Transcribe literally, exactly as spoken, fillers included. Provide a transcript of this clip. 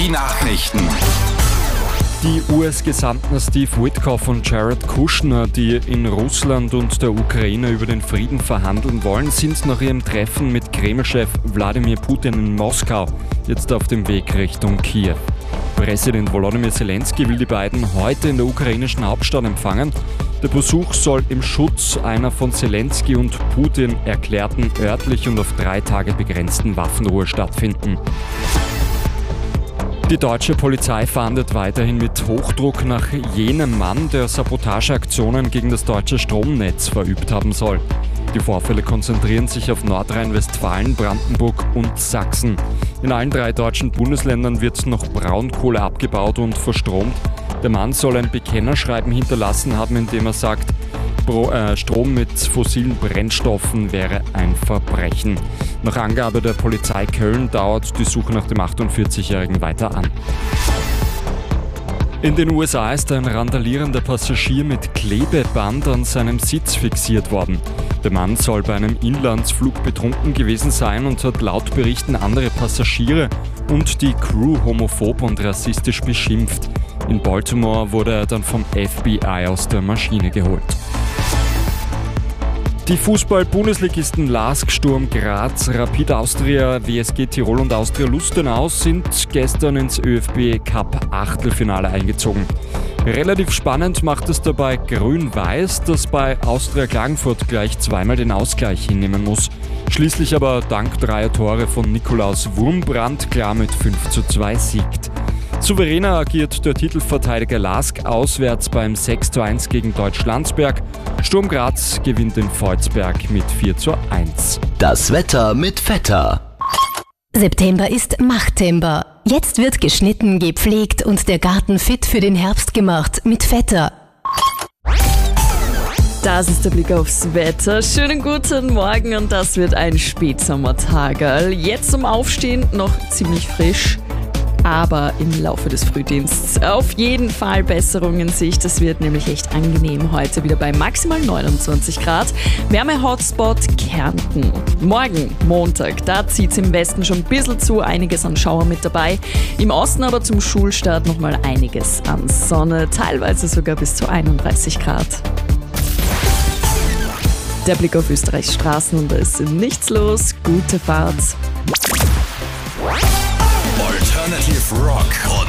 Die Nachrichten. Die U S-Gesandten Steve Witkoff und Jared Kushner, die in Russland und der Ukraine über den Frieden verhandeln wollen, sind nach ihrem Treffen mit Kreml-Chef Wladimir Putin in Moskau jetzt auf dem Weg Richtung Kiew. Präsident Volodymyr Zelensky will die beiden heute in der ukrainischen Hauptstadt empfangen. Der Besuch soll im Schutz einer von Zelensky und Putin erklärten örtlich und auf drei Tage begrenzten Waffenruhe stattfinden. Die deutsche Polizei fahndet weiterhin mit Hochdruck nach jenem Mann, der Sabotageaktionen gegen das deutsche Stromnetz verübt haben soll. Die Vorfälle konzentrieren sich auf Nordrhein-Westfalen, Brandenburg und Sachsen. In allen drei deutschen Bundesländern wird noch Braunkohle abgebaut und verstromt. Der Mann soll ein Bekennerschreiben hinterlassen haben, in dem er sagt, Pro, äh, Strom mit fossilen Brennstoffen wäre ein Verbrechen. Nach Angabe der Polizei Köln dauert die Suche nach dem achtundvierzigjährigen weiter an. In den U S A ist ein randalierender Passagier mit Klebeband an seinem Sitz fixiert worden. Der Mann soll bei einem Inlandsflug betrunken gewesen sein und hat laut Berichten andere Passagiere und die Crew homophob und rassistisch beschimpft. In Baltimore wurde er dann vom F B I aus der Maschine geholt. Die Fußball-Bundesligisten LASK, Sturm Graz, Rapid Austria, W S G Tirol und Austria Lustenau sind gestern ins ÖFB-Cup-Achtelfinale eingezogen. Relativ spannend macht es dabei Grün-Weiß, das bei Austria Klagenfurt gleich zweimal den Ausgleich hinnehmen muss. Schließlich aber dank dreier Tore von Nikolaus Wurmbrand klar mit fünf zu zwei siegt. Souveräner agiert der Titelverteidiger LASK auswärts beim sechs zu eins gegen Deutsch-Landsberg. Sturm Graz gewinnt in Volzberg mit vier zu eins. Das Wetter mit Vetter. September ist Machttember. Jetzt wird geschnitten, gepflegt und der Garten fit für den Herbst gemacht mit Vetter. Das ist der Blick aufs Wetter. Schönen guten Morgen und das wird ein Spätsommertag. Jetzt zum Aufstehen noch ziemlich frisch. Aber im Laufe des Frühdienstes auf jeden Fall Besserung in Sicht. Es wird nämlich echt angenehm heute wieder bei maximal neunundzwanzig Grad. Wärme-Hotspot Kärnten. Morgen, Montag, da zieht es im Westen schon ein bisschen zu, einiges an Schauer mit dabei. Im Osten aber zum Schulstart nochmal einiges an Sonne, teilweise sogar bis zu einunddreißig Grad. Der Blick auf Österreichs Straßen und da ist nichts los. Gute Fahrt. Alternative Rock.